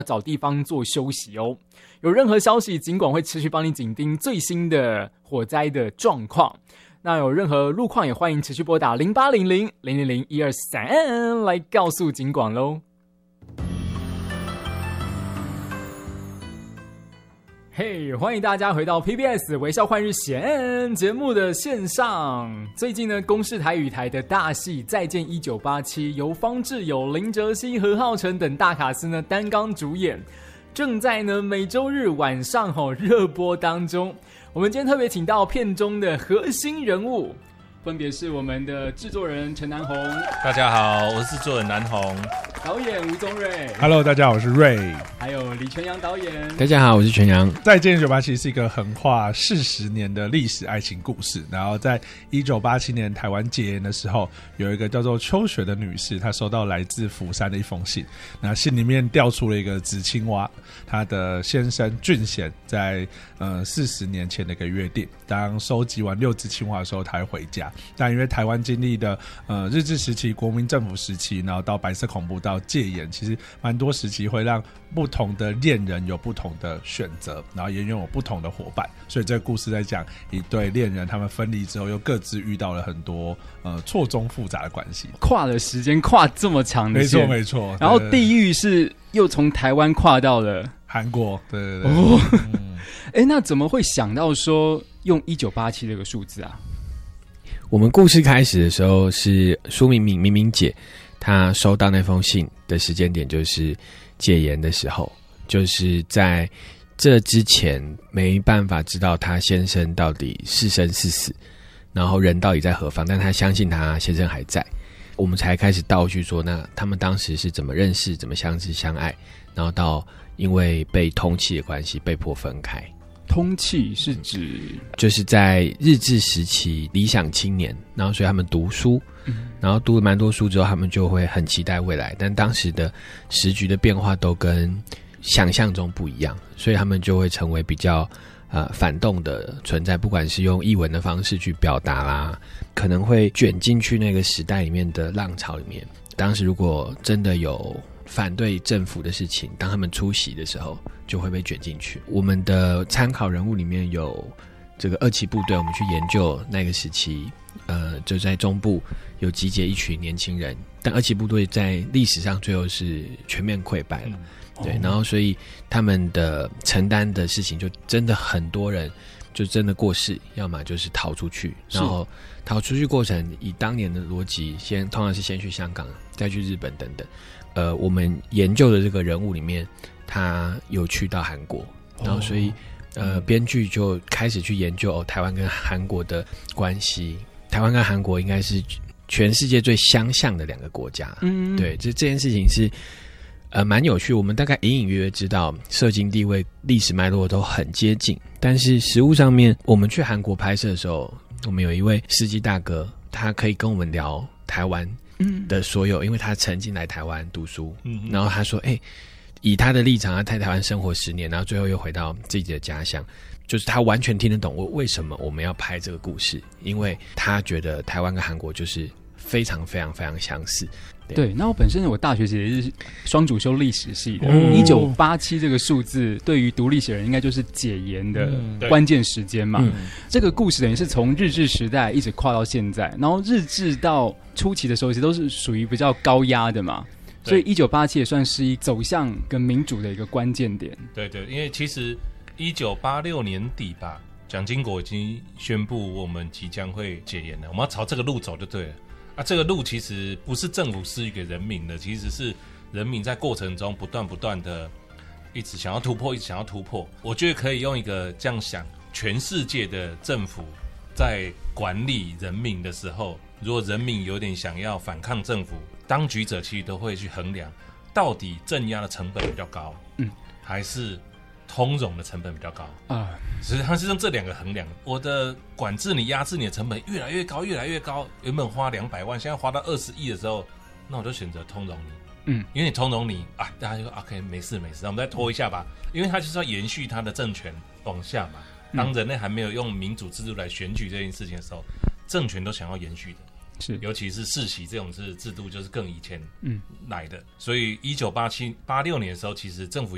找地方做休息哦。有任何消息，警广会持续帮你紧盯最新的火灾的状况。那有任何路况，也欢迎持续拨打0800-000-123来告诉警广喽。嘿，欢迎大家回到 PBS 微笑换日线节目的线上。最近呢，公视台语台的大戏《再见1987》由方志友、林哲熹、何浩晨等大卡司呢担纲主演，正在呢每周日晚上热播当中。我们今天特别请到片中的核心人物，分别是我们的制作人陈南宏， 大家好，我是制作人南宏； 导演吴宗瑞 ，Hello， 大家好，我是瑞； 还有李全阳导演， 大家好，我是全阳。 再见1987其实是一个横跨40年的历史爱情故事。然后在1987年台湾戒严的时候，有一个叫做秋雪的女士，她收到来自釜山的一封信，那信里面调出了一个紫青蛙，她的先生俊贤在40年前的一个约定，当收集完6只青蛙的时候，他会回家。但因为台湾经历的日治时期、国民政府时期，然后到白色恐怖到戒严，其实蛮多时期会让不同的恋人有不同的选择，然后也拥有不同的伙伴。所以这个故事在讲一对恋人，他们分离之后又各自遇到了很多错综复杂的关系， 跨了时间，跨这么长的线， 没错。 然后地域是又从台湾跨到了韩国，对。 那怎么会想到说用1987这个数字啊？ 我们故事开始的时候是苏明明姐，她收到那封信的时间点就是戒严的时候，就是在这之前没办法知道她先生到底是生是死，然后人到底在何方，但她相信她先生还在。我们才开始倒叙说，那他们当时是怎么认识、怎么相知相爱，然后到因为被通缉的关系被迫分开。 通缉是指就是在日治时期理想青年，然后所以他们读书，然后读了蛮多书之后，他们就会很期待未来，但当时的时局的变化都跟想象中不一样，所以他们就会成为比较反动的存在，不管是用艺文的方式去表达啦，可能会卷进去那个时代里面的浪潮里面。当时如果真的有反对政府的事情，当他们出席的时候就会被卷进去。我们的参考人物里面有这个2期部队，我们去研究那个时期就在中部有集结一群年轻人，但2期部队在历史上最后是全面溃败了，对，然后所以他们的承担的事情就真的很多人就真的过世，要么就是逃出去，然后逃出去过程以当年的逻辑通常是先去香港再去日本等等。我们研究的这个人物里面，他有去到韩国，然后所以编剧就开始去研究台湾跟韩国的关系。台湾跟韩国应该是全世界最相像的2个国家，对，这件事情是蛮有趣。我们大概隐隐约约知道社经地位、历史脉络都很接近，但是实务上面，我们去韩国拍摄的时候，我们有一位司机大哥，他可以跟我们聊台湾的所有，因为他曾经来台湾读书，然后他说以他的立场，他在台湾生活10年，然后最后又回到自己的家乡，就是他完全听得懂为什么我们要拍这个故事，因为他觉得台湾跟韩国就是非常非常非常相似。 对，那我本身我大学其实是双主修历史系的，1987这个数字对于读历史的人应该就是解严的关键时间嘛。这个故事等于是从日治时代一直跨到现在，然后日治到初期的时候，其实都是属于比较高压的嘛，所以1987也算是走向跟民主的一个关键点。 对，因为其实1986年底吧，蒋经国已经宣布我们即将会解严了，我们要朝这个路走就对了。这个路其实不是政府施予给人民的，其实是人民在过程中不断的一直想要突破，一直想要突破。我觉得可以用一个这样想，全世界的政府在管理人民的时候，如果人民有点想要反抗政府，当局者其实都会去衡量，到底镇压的成本比较高，还是通融的成本比较高啊？实际上是用这2个衡量。我的管制你、压制你的成本越来越高，越来越高。原本花200万，现在花到20亿的时候，那我就选择通融你。因为你通融你啊，大家就说 OK， 没事，我们再拖一下吧。因为他就是要延续他的政权往下嘛。当人类还没有用民主制度来选举这件事情的时候，政权都想要延续的。是，尤其是世袭这种制度，就是更以前来的。所以1986年的时候，其实政府